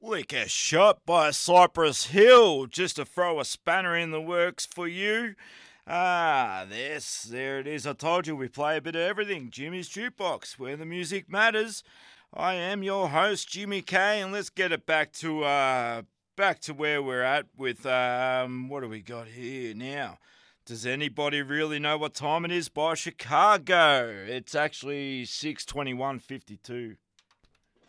Liquor shot by Cypress Hill, just to throw a spanner in the works for you. There it is. I told you we play a bit of everything. Jimmy's Jukebox, where the music matters. I am your host, Jimmy K, and let's get it back to where we're at with what do we got here now? Does anybody really know what time it is by Chicago? It's actually 6:21:52.